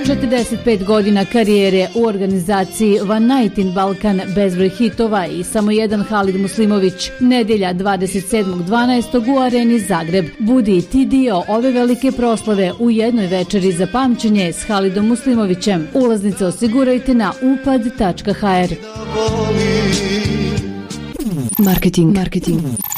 45 godina karijere u organizaciji One Night in Balkan, bezbroj hitova i samo jedan Halid Muslimović. Nedjelja 27.12. u Areni Zagreb. Budi i ti dio ove velike proslave u jednoj večeri za pamćenje s Halidom Muslimovićem. Ulaznice osigurajte na upad.hr. Marketing.